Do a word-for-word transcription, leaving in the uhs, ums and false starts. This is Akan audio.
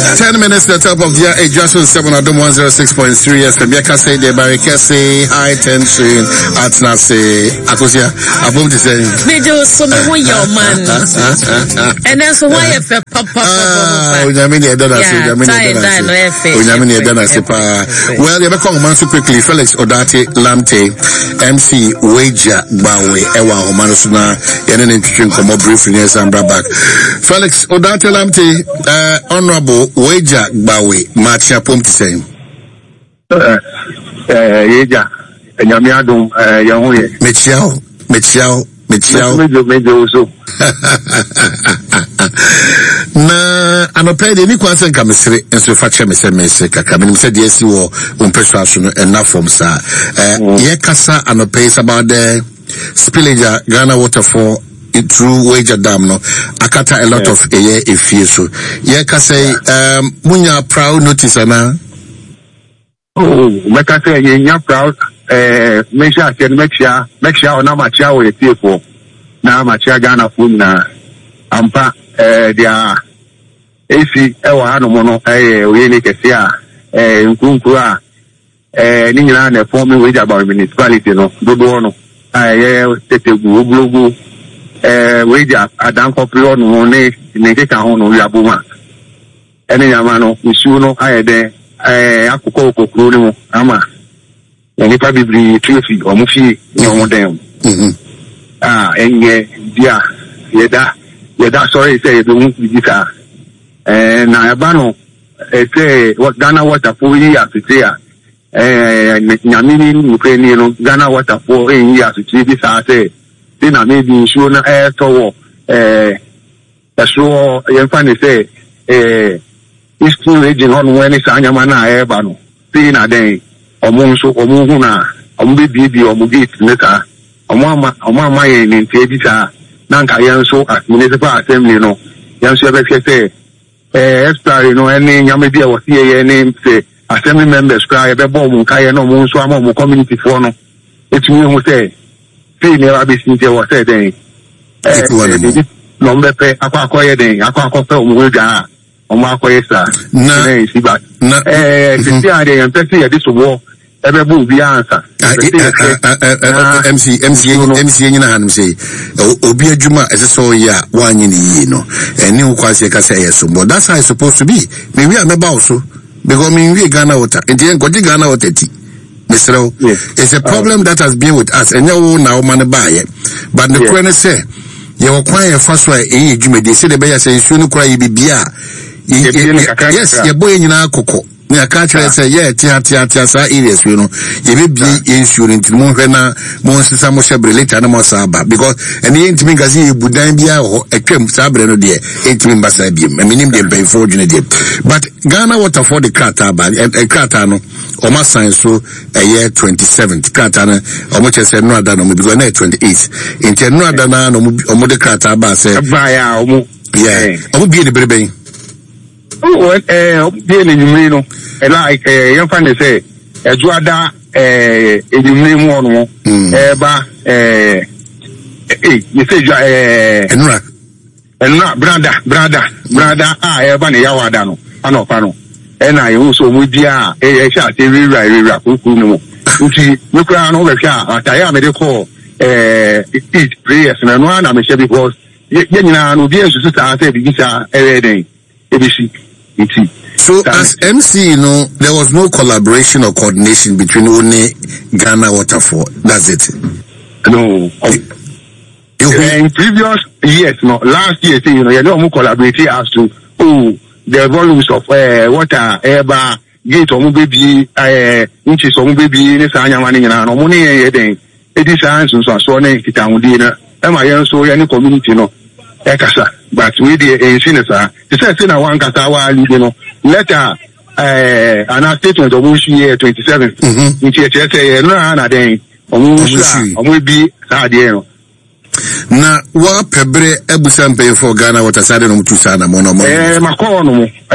Ten minutes the top of the year. A Johnson seven at one zero six point three. Yes, Rebecca say the Barrica say high tension at Nase Akosia. Above the same. Video so me who your man. And then so why if papa ah, Ujamini Edana say Ujamini Edana say Ujamini Edana say pa. Well, you become man so quickly. Felix Odate Lamte M C Wager Bawe Ewa Omanusuna Yenen introducing come up briefly yes and back. Felix Odate Lamte uh, Honorable Wager Bawe Machia Pump to say. Uh, Yeja, and Yamiadum, uh, Yahoye. Michelle, Michelle, Michelle. Major, major also. Na anopede ni kwanse nka mesere enso fa che mese mese kaka menim se de esi wo umpeswa so no ena form sa eh ye kasa anopede about the spillage Ghana waterfall through Wager Dam no akata a lot yeah. of a year efie so ye kasa um munya proud notice ana oh me kasa ye nya proud eh me sha ken me sha me sha ona ma sha wo efie for na ma sha Ghana for na ampa eh dia esi ewa hanu mono eh oye ni kesi a eh nkunku a eh ni nyina na form Wager about municipality no dodo no eh tete gu blogu eh Wager adan kopri no ne ne ke kan hono ya buma ene yama no isu no ayede eh akoko kokoro ni mo ama eni pa bibri trophy o mo fi ni o mo den mhm ah enye dia yeda yeda sorry say do mu bidika eh na eba no eh say what Ghana waterfall yi afite eh nyamini ni Ukraine no Ghana waterfall yi afite bi sa say they na maybe show na eh to eh so yen fa ni say eh Eastern region on when is anyama na eh ba no see na den omo nso omo hu na omo be bi omo gate neta omo ama omo ama ye ni ntie bi sa na nka yen so municipal assembly no yen so be say eh extra no any nyama bi e wo see ye ni say assembly members cry be bo mu nka ye no omo nso ama omo community for no etumi hu say see ni ra be sinje wo say den eh no mbepe akwa akoye den akwa akope omo ga omo akoye sa na na eh sisi ade yan pese ye disobo ebe bu bi answer M C M C M C nyina hanum say obi adwuma eseso ya wanyi ni yi no eni ukwase ka say yes but that's how it's supposed to be me we am about so because me we Ghana water and then go Ghana water ti Mister It's a problem that has been with us and now now man buy but the question say you require first way e adwuma dey say the be say nsu no kura yi bibia yes ye boy nyina akoko na ka kire say yeah tia tia tia sa areas we no ye be bi insurance mo hwe na mo nsesa mo shebre later na mo sa ba because ene yentimi gazi e budan bia ho atwam sa bre no de entimi mbasa bi minim de pay for june de but Ghana waterfall the krata ba e krata no o ma sign so a year twenty-seventh krata no o mo chese no ada no mo because na twenty-eighth inte no ada na no o mo de krata ba say ba ya o mo yeah o mo bi de breben oh eh bi le nyumri no e like eh yan fa ne say ejuada eh enyumri mu ono eh ba eh eh you say eh enra enra brother brother brother ah eh ba ne yawada no ana opa no e na ye so mu dia eh e sha te rira rira kuku no nti me kura no be sha ataya me de call eh it prayers na no na me share because ye nyina no dia so sa say bi sha eh den e bi si nti. So as M C, you know, there was no collaboration or coordination between only Ghana Waterfall. That's it. No. In previous years, no, last year, you know, you don't collaborate as to oh the volumes of uh, water, air, gate, or baby, uh, inches, or baby, this anyone, no money, anything. It is answers on so many town dinner. Am I so any community, no? Ekasa, but we the in Sinasa, the second one Katawa, you know, letter, uh, an statement of which year twenty-seven, which is a run a day, or will be Sadio. Na wa pebre ebusan pay for Ghana water side no to sana mono mo. Eh makono mo.